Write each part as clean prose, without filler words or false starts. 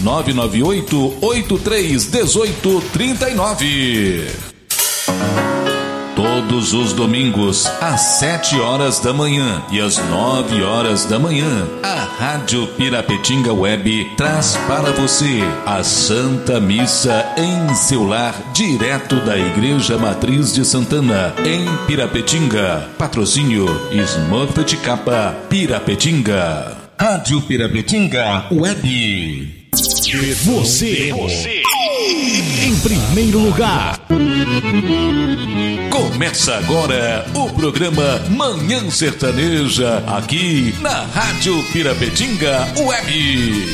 998-831839. Todos os domingos, às 7 horas da manhã e às 9 horas da manhã, a Rádio Pirapetinga Web traz para você a Santa Missa em seu lar, direto da Igreja Matriz de Santana, em Pirapetinga. Patrocínio Smurfit Capa Pirapetinga. Rádio Pirapetinga Web. Você em primeiro lugar. Começa agora o programa Manhã Sertaneja, aqui na Rádio Pirapetinga Web.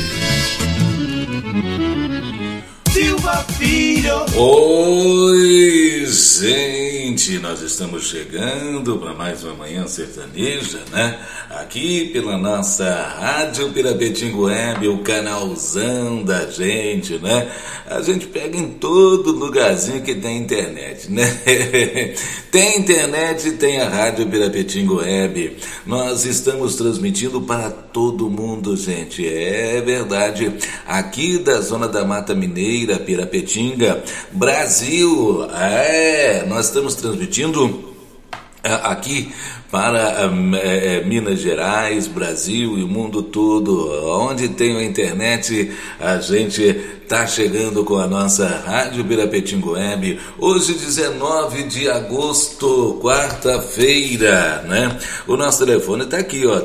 Silva Filho. Oi, gente, nós estamos chegando para mais uma Manhã Sertaneja, né? Aqui pela nossa Rádio Pirapetinga Web, o canalzão da gente, né? A gente pega em todo lugarzinho que tem internet, né? Tem internet e tem a Rádio Pirapetinga Web. Nós estamos transmitindo para todo mundo, gente. É verdade. Aqui da zona da Mata Mineira, Pirapetinga, Brasil. Nós estamos transmitindo aqui para Minas Gerais, Brasil e o mundo todo. Onde tem a internet, a gente está chegando com a nossa Rádio Pirapetinga Web. Hoje, 19 de agosto, quarta-feira, né? O nosso telefone está aqui, ó,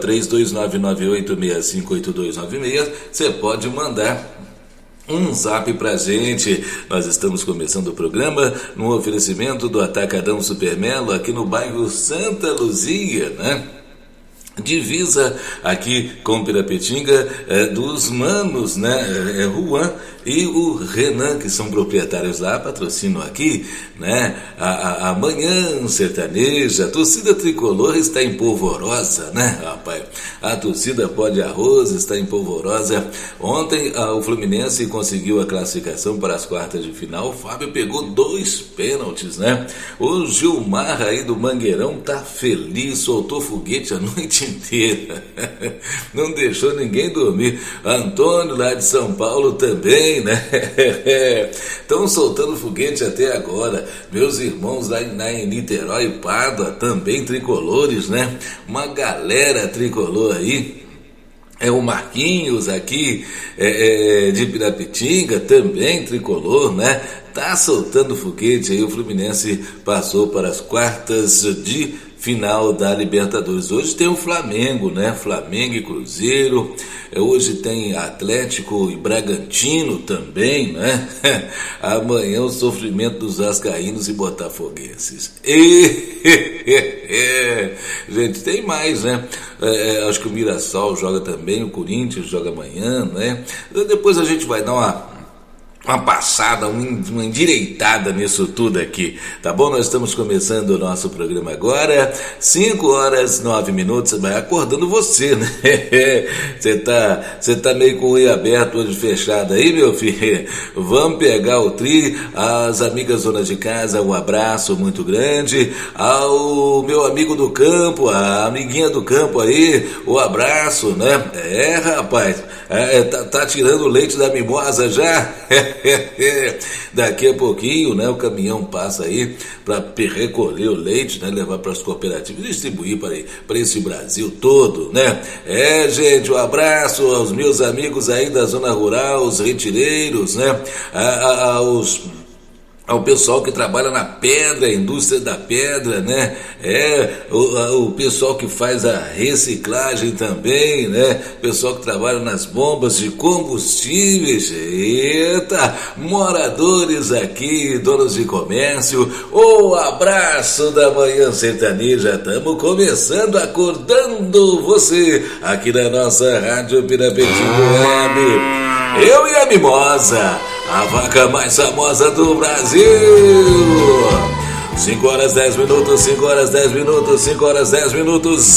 3299865826. Você pode mandar um zap pra gente. Nós estamos começando o programa no oferecimento do Atacadão Supermelo, aqui no bairro Santa Luzia, né? Divisa aqui com Pirapetinga, dos manos, né? Juan e o Renan, que são proprietários lá, patrocinam aqui, né? A Manhã Sertaneja. A torcida tricolor está em polvorosa, né, rapaz? A torcida pó de arroz está em polvorosa. Ontem o Fluminense conseguiu a classificação para as quartas de final. O Fábio pegou 2 pênaltis, né? O Gilmar aí do Mangueirão tá feliz, soltou foguete a noite inteira. Não deixou ninguém dormir. Antônio lá de São Paulo também, né? Estão soltando foguete até agora. Meus irmãos lá em Niterói, Pádua, também tricolores, né? Uma galera tricolor aí. O Marquinhos aqui de Pirapetinga, também tricolor, né? Tá soltando foguete aí. O Fluminense passou para as quartas de final da Libertadores. Hoje tem o Flamengo, né? Flamengo e Cruzeiro. Hoje tem Atlético e Bragantino também, né? Amanhã o sofrimento dos vascaínos e botafoguenses. Gente, tem mais, né? Acho que o Mirassol joga também, o Corinthians joga amanhã, né? Depois a gente vai dar uma passada, uma endireitada nisso tudo aqui, tá bom? Nós estamos começando o nosso programa agora, 5h09, vai acordando você, né? Você tá meio com o olho aberto, olho fechado aí, meu filho? Vamos pegar o tri, as amigas donas de casa, um abraço muito grande, ao meu amigo do campo, a amiguinha do campo aí, o abraço, né? Rapaz, tá tirando o leite da mimosa já? Daqui a pouquinho, né, o caminhão passa aí para recolher o leite, né, levar para as cooperativas e distribuir para esse Brasil todo, né? Gente, um abraço aos meus amigos aí da zona rural, os retireiros, né? Ao pessoal que trabalha na pedra, a indústria da pedra, né? O pessoal que faz a reciclagem também, né? O pessoal que trabalha nas bombas de combustíveis, moradores aqui, donos de comércio, o abraço da Manhã Sertaneja. Estamos começando, acordando você aqui na nossa Rádio Pirapetinga Web. Eu e a Mimosa, a vaca mais famosa do Brasil. 5h10, 5h10, 5h10.